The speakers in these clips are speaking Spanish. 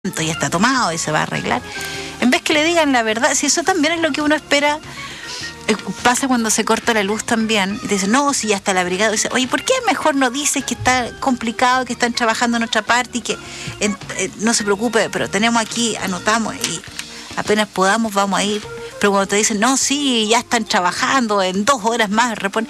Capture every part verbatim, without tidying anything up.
ya está tomado y se va a arreglar. En vez que le digan la verdad, si eso también es lo que uno espera. Pasa cuando se corta la luz también y te dicen, no, si ya está la brigada. Y dice, oye, ¿por qué mejor no dices que está complicado, que están trabajando en otra parte y que en, eh, no se preocupe, pero tenemos aquí, anotamos y apenas podamos vamos a ir? Pero cuando te dicen, no, sí, ya están trabajando, en dos horas más reponen.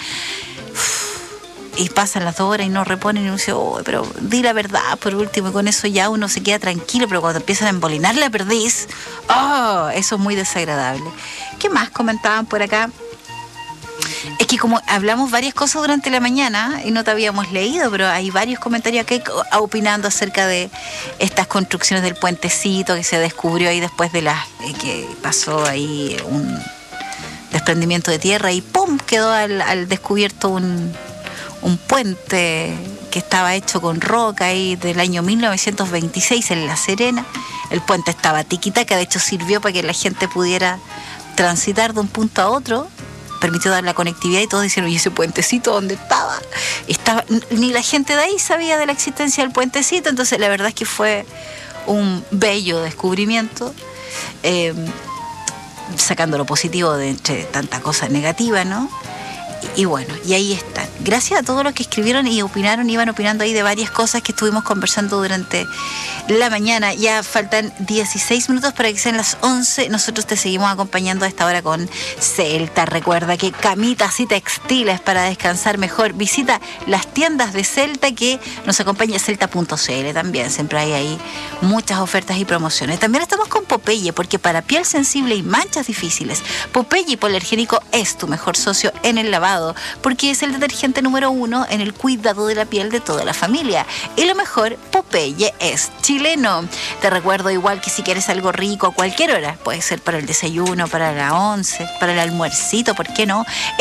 Y pasan las dos horas y no reponen y uno dice, oh, pero di la verdad por último, y con eso ya uno se queda tranquilo. Pero cuando empiezan a embolinar la perdiz, oh, eso es muy desagradable. ¿Qué más comentaban por acá? Es que como hablamos varias cosas durante la mañana y no te habíamos leído, pero hay varios comentarios aquí opinando acerca de estas construcciones del puentecito que se descubrió ahí después de las eh, que pasó ahí un desprendimiento de tierra y ¡pum! Quedó al, al descubierto un un puente que estaba hecho con roca ahí del año mil novecientos veintiséis en La Serena. El puente estaba tiquitaca, de hecho sirvió para que la gente pudiera transitar de un punto a otro, permitió dar la conectividad y todos dijeron, ¿y ese puentecito dónde estaba? estaba? Ni la gente de ahí sabía de la existencia del puentecito, entonces la verdad es que fue un bello descubrimiento, eh, sacando lo positivo de entre tanta cosa negativa, ¿no? Y bueno, y ahí están. Gracias a todos los que escribieron y opinaron, iban opinando ahí de varias cosas que estuvimos conversando durante la mañana. Ya faltan dieciséis minutos para que sean las once. Nosotros te seguimos acompañando a esta hora con Celta. Recuerda que camitas y textiles para descansar mejor. Visita las tiendas de Celta que nos acompaña, celta punto c l también. Siempre hay ahí muchas ofertas y promociones. También estamos con Popeye, porque para piel sensible y manchas difíciles, Popeye Hipoalergénico es tu mejor socio en el lavado, porque es el detergente número uno en el cuidado de la piel de toda la familia. Y lo mejor, Popeye es chileno. Te recuerdo igual que si quieres algo rico a cualquier hora, puede ser para el desayuno, para la once, para el almuercito, ¿por qué no?